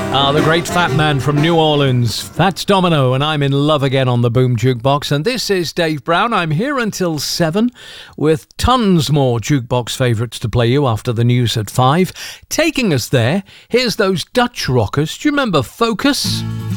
The great fat man from New Orleans, Fats Domino, and I'm in love again on the Boom Jukebox. And this is Dave Brown. I'm here until 7 with tons more jukebox favourites to play you after the news at 5. Taking us there, here's those Dutch rockers. Do you remember Focus?